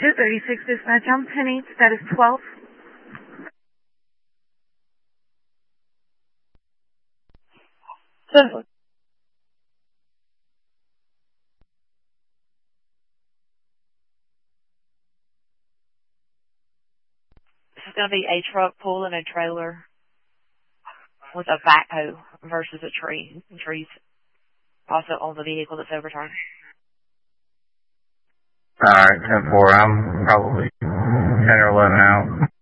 236 dispatch on Penny, status 12. So, this is going to be a truck pulling a trailer with a backhoe versus a tree. The tree's also on the vehicle that's overturned. Alright, 10-4, I'm probably 10 or 11 out.